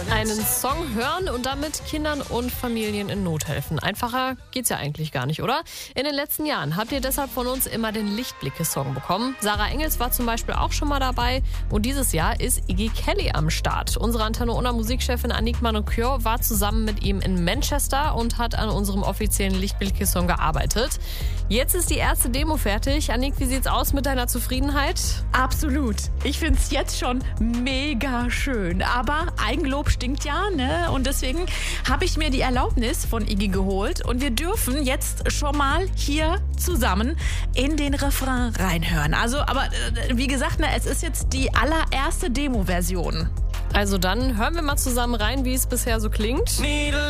Einen Song hören und damit Kindern und Familien in Not helfen. Einfacher geht's ja eigentlich gar nicht, oder? In den letzten Jahren habt ihr deshalb von uns immer den Lichtblicke-Song bekommen. Sarah Engels war zum Beispiel auch schon mal dabei. Und dieses Jahr ist Iggy Kelly am Start. Unsere Antenne Unna Musikchefin Anik Manoukian war zusammen mit ihm in Manchester und hat an unserem offiziellen Lichtblicke-Song gearbeitet. Jetzt ist die erste Demo fertig. Anik, wie sieht's aus mit deiner Zufriedenheit? Absolut. Ich find's jetzt schon mega schön. Aber Eigenlob stinkt ja, ne? Und deswegen habe ich mir die Erlaubnis von Iggy geholt. Und wir dürfen jetzt schon mal hier zusammen in den Refrain reinhören. Also, aber wie gesagt, ne, es ist jetzt die allererste Demo-Version. Also dann hören wir mal zusammen rein, wie es bisher so klingt.